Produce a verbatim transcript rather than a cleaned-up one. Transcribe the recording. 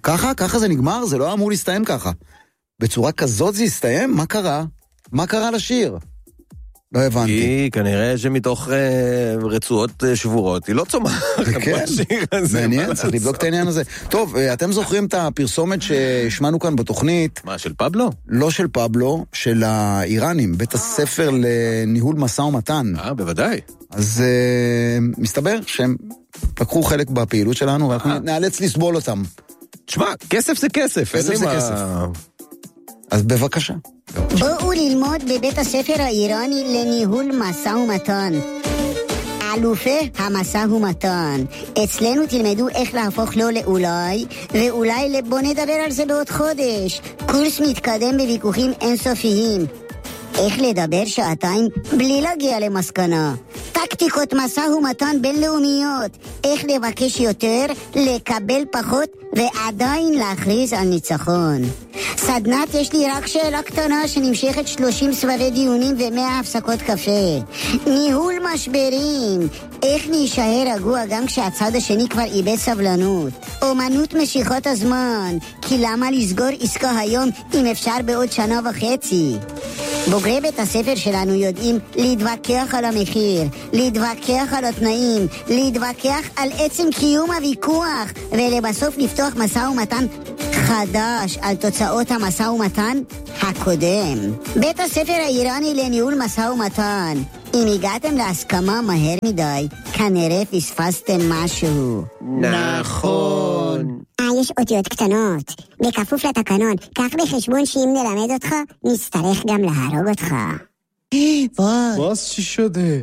ככה? ככה זה נגמר? זה לא אמור להסתיים ככה. בצורה כזאת זה יסתיים? מה קרה? מה קרה לשיר? לא הבנתי. היא כנראה שמתוך אה, רצועות אה, שבורות, היא לא צומחת. כן, מעניין, צריך לבדוק את העניין הזה. טוב, אתם זוכרים את הפרסומת שהשמענו כאן בתוכנית? מה, של פבלו? לא של פבלו, של האיראנים, בית הספר לניהול משא ומתן. אה, בוודאי. אז אה, מסתבר שהם לקחו חלק בפעילות שלנו, ואנחנו אה. נאלץ לסבול אותם. תשמע, כסף זה כסף. כסף זה כסף. אז בבקשה. בואו ללמוד בבית הספר האיראני לניהול משא ומתן. אלופי המשא ומתן. אצלנו תלמדו איך להפוך לא לאולי, ואולי בוא נדבר על זה בעוד חודש. קורס מתקדם בוויכוחים אינסופיים. איך לדבר שעתיים בלי להגיע למסקנה. טקטיקות משא ומתן בינלאומיות. איך לבקש יותר, לקבל פחות ועדיין להכריז על ניצחון. סדנת יש לי רק שאלה קטנה שנמשכת שלושים סבבי דיונים ומאה הפסקות קפה. ניהול משברים. איך להישאר רגוע גם כשהצד השני כבר איבד סבלנות. אומנות משיכות הזמן. כי למה לסגור עסקה היום אם אפשר בעוד שנה וחצי? בוגרי בית הספר שלנו יודעים להתווכח על המחיר, להתווכח על התנאים, להתווכח על עצם קיום הוויכוח, ולבסוף לפתוח משא ומתן חדש על תוצאות המשא ומתן הקודם. בית הספר האיראני לניהול משא ומתן. אם הגעתם להסכמה מהר מדי, כנראה פספסתם משהו. נכון. אה, יש אותיות קטנות. בכפוף לתקנון, קח בחשבון שאם נלמד אותך, נצטרך גם להרוג אותך. Was چی شده؟